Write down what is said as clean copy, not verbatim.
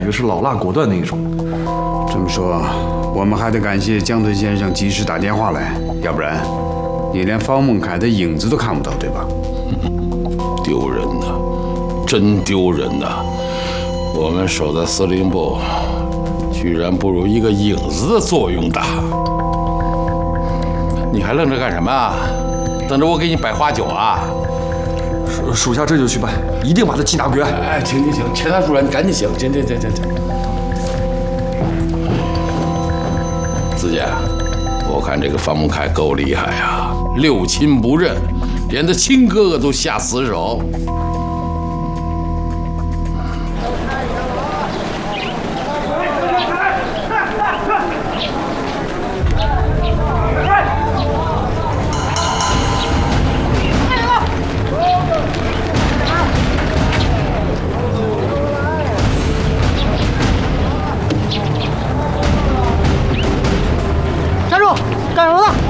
是老辣果断那一种。 这么说，我们还得感谢江豚先生及时打电话来，要不然你连方孟凯的影子都看不到，对吧？ 丢人呐，真丢人呐！我们守在司令部，居然不如一个影子的作用大。你还愣着干什么啊？等着我给你摆花酒啊？ 属下这就去办，一定把他缉拿归案。 哎，请，钱大主任，你赶紧请。子健，我看这个方孟凯够厉害呀，六亲不认，连他亲哥哥都下死手。 站住！干什么呢？